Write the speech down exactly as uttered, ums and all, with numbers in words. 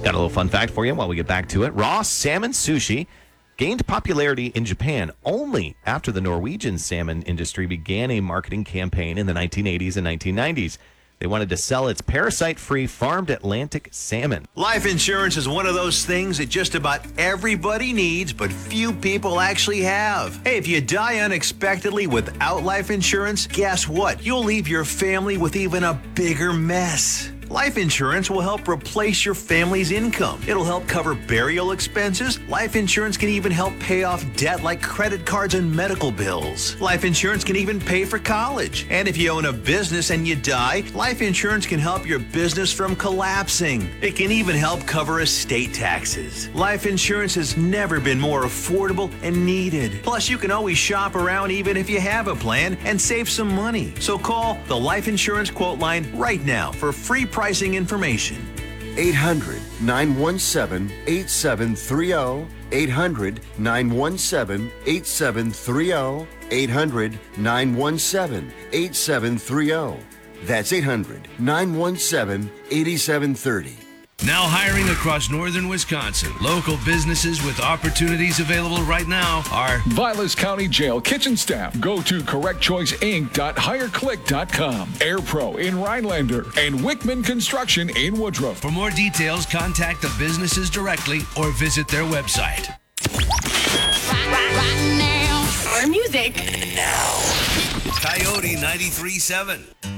Got a little fun fact for you while we get back to it. Raw salmon sushi gained popularity in Japan only after the Norwegian salmon industry began a marketing campaign in the nineteen eighties and nineteen nineties. They wanted to sell its parasite-free farmed Atlantic salmon. Life insurance is one of those things that just about everybody needs, but few people actually have. Hey, if you die unexpectedly without life insurance, guess what? You'll leave your family with even a bigger mess. Life insurance will help replace your family's income. It'll help cover burial expenses. Life insurance can even help pay off debt like credit cards and medical bills. Life insurance can even pay for college. And if you own a business and you die, life insurance can help your business from collapsing. It can even help cover estate taxes. Life insurance has never been more affordable and needed. Plus, you can always shop around even if you have a plan and save some money. So call the Life Insurance Quote Line right now for free pricing information. eight hundred, nine one seven, eight seven three zero. eight hundred, nine one seven, eight seven three zero. eight hundred, nine one seven, eight seven three zero. That's eight hundred, nine one seven, eight seven three zero. Now hiring across northern Wisconsin. Local businesses with opportunities available right now are Vilas County Jail kitchen staff. Go to correct choice inc dot hire click dot com. AirPro in Rhinelander and Wickman Construction in Woodruff. For more details, contact the businesses directly or visit their website. Right, right, right now. More music. Now. Coyote ninety-three point seven.